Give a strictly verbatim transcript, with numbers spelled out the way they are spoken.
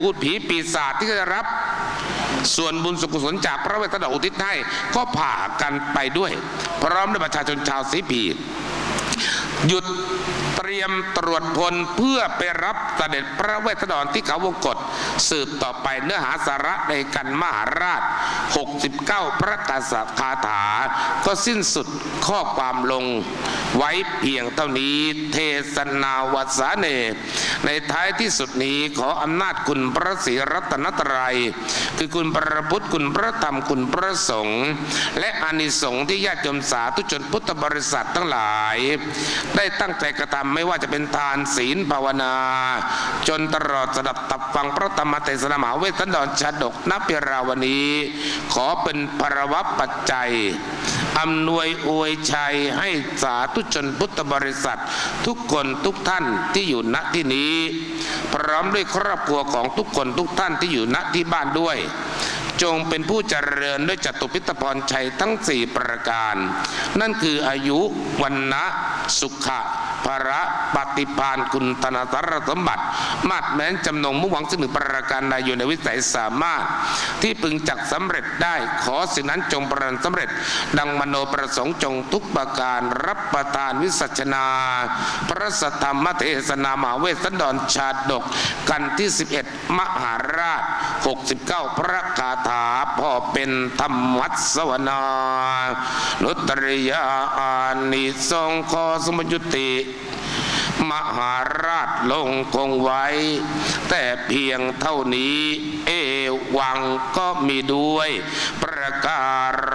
พูดผีปีศาจที่จะรับส่วนบุญสุกุศลจากพระเวทนาอุทิศให้ก็ผ่ากันไปด้วยพร้อมด้วยประชาชนชาวสีพีหยุดเตรียมตรวจพลเพื่อไปรับเสด็จพระเวทสันดรที่เขาวงกฏสืบต่อไปเนื้อหาสาระในกันมหาราชหกสิบเก้าพระกษัตริย์คาถาก็สิ้นสุดข้อความลงไว้เพียงเท่านี้เทศนาวัสเนในท้ายที่สุดนี้ขออำนาจคุณพระศรีรัตนตรัยคือคุณพระพุทธคุณพระธรรมคุณพระสงฆ์และอานิสงส์ที่ญาติโยมสาธุชนพุทธบริษัททั้งหลายได้ตั้งใจกระทำไม่ว่าจะเป็นทานศีลภาวนาจนตลอดสดับตับฟังพระธรรมเทศนามหาเวทสันดรชาดกณพิราวณีขอเป็นภรวปัจจัยอำนวยอวยชัยให้สาธุชนพุทธบริษัททุกคนทุกท่านที่อยู่ณที่นี้พร้อมด้วยครอบครัวของทุกคนทุกท่านที่อยู่ณที่บ้านด้วยจงเป็นผู้เจริญด้วยจตุพิตรพรชัยทั้งสี่ประการนั่นคืออายุวันนะสุขะภระปฏิภาณคุณธนสารสมบัติมาดแม้นจำนงมุ่งหวังสิ่งหนึ่งประการใดอยู่ในวิสัยสามารถที่พึงจักสำเร็จได้ขอสิ่งนั้นจงประสำเร็จดังมโนประสงค์จงทุกประการรับประทานวิสัชนาพระสัทธรรมเทศนามหาเวทสันดรชาดกกันที่สิบเอ็ดมหาราชหกสิบเก้าพระคาถาพ่อเป็นธรรมัสวนานุตริยาอานิสงส์ขอสมุติมหาราชลงคงไว้แต่เพียงเท่านี้เอวังก็มีด้วยประการ